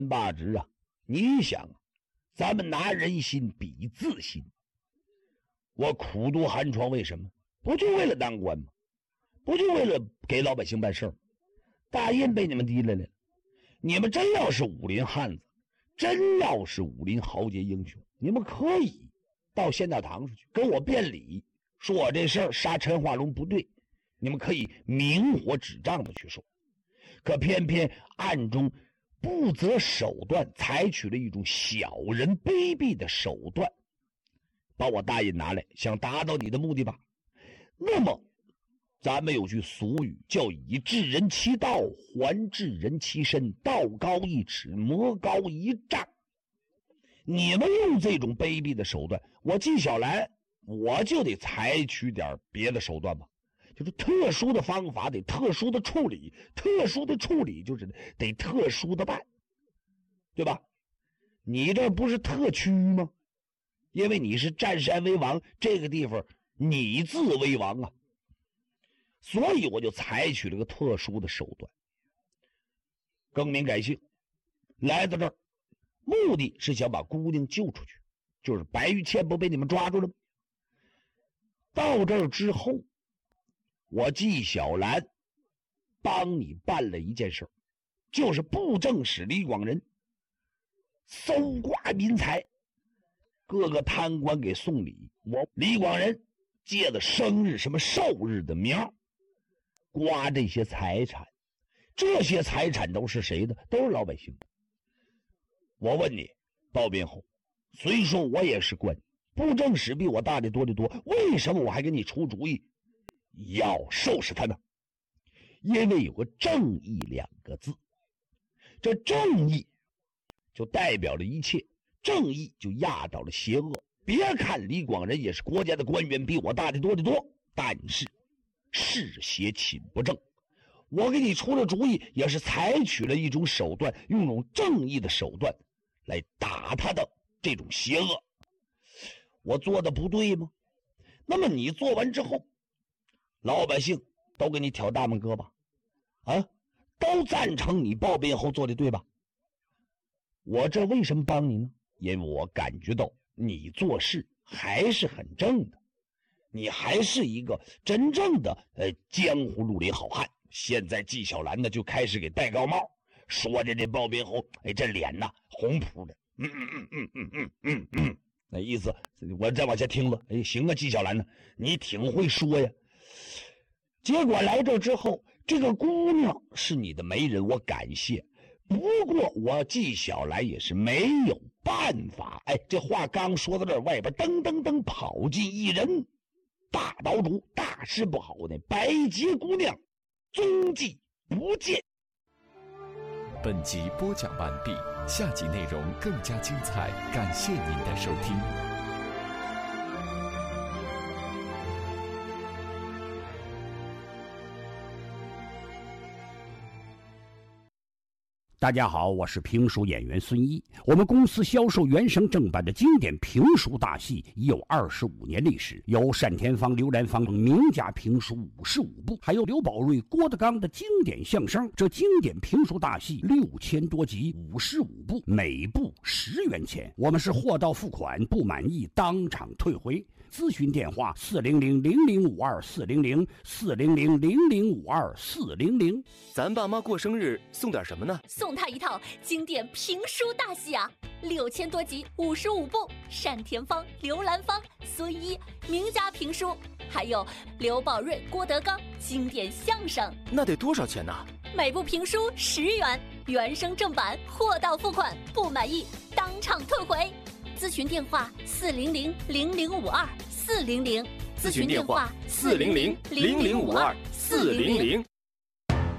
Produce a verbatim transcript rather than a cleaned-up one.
八直啊，你想啊，咱们拿人心比自心。我苦读寒窗为什么？不就为了当官吗？不就为了给老百姓办事儿？大印被你们提来了，你们真要是武林汉子，真要是武林豪杰英雄，你们可以到县大堂上去跟我辩理，说我这事儿杀陈化龙不对，你们可以明火指仗的去说。可偏偏暗中不择手段，采取了一种小人卑鄙的手段，把我大印拿来，想达到你的目的吧？那么咱们有句俗语叫以治人其道，还治人其身，道高一尺，魔高一丈。你们用这种卑鄙的手段，我纪晓岚我就得采取点别的手段吧，就是特殊的方法，得特殊的处理，特殊的处理就是得特殊的办，对吧？你这不是特区吗？因为你是占山为王，这个地方你自为王啊，所以我就采取了个特殊的手段，更名改姓，来到这儿，目的是想把姑娘救出去，就是白玉倩不被你们抓住了吗？到这儿之后，我纪晓岚帮你办了一件事，就是布政使李广仁搜刮民财，各个贪官给送礼，我李广仁借着生日什么寿日的名儿刮这些财产，这些财产都是谁的？都是老百姓。我问你，鲍宾侯，虽说我也是官，布政使比我大的多得多，为什么我还给你出主意要收拾他呢？因为有个正义两个字，这正义就代表了一切，正义就压倒了邪恶。别看李广仁也是国家的官员，比我大的多得多，但是是邪寝不正。我给你出了主意，也是采取了一种手段，用一种正义的手段来打他的这种邪恶。我做的不对吗？那么你做完之后，老百姓都给你挑大拇胳膊啊，都赞成你鲍宾侯做的对吧？我这为什么帮你呢？因为我感觉到你做事还是很正的，你还是一个真正的呃江湖绿林好汉。现在纪晓岚呢就开始给戴高帽，说着这鲍宾侯，哎，这脸呐红扑的，嗯嗯嗯嗯嗯嗯嗯嗯，那意思我再往下听了，哎，行啊，纪晓岚呢，你挺会说呀。结果来这之后，这个姑娘是你的媒人，我感谢。不过我纪晓岚也是没有办法。哎，这话刚说到这儿，外边噔噔噔跑进一人，大岛主，大事不好呢，白洁姑娘踪迹不见。 本集播讲完毕，下集内容更加精彩，感谢您的收听。 大家好，我是评书演员孙一。我们公司销售原声正版的经典评书大戏已有二十五年历史，有单田芳、刘兰芳名家评书五十五部，还有刘宝瑞、郭德纲的经典相声。这经典评书大戏六千多集，五十五部，每部十元钱。我们是货到付款，不满意当场退回。咨询电话：四零零零零五二四零零四零零零零五二四零零。 咱爸妈过生日送点什么呢？ 送他一套经典评书大戏啊，六千多集，五十五部，单田芳、刘兰芳、孙一名家评书，还有刘宝瑞、郭德纲经典相声。 那得多少钱呢？ 每部评书十元，原声正版，货到付款，不满意当场退回。咨询电话：四零零零零五二四零零。 咨询电话：四零零零零五二四零零。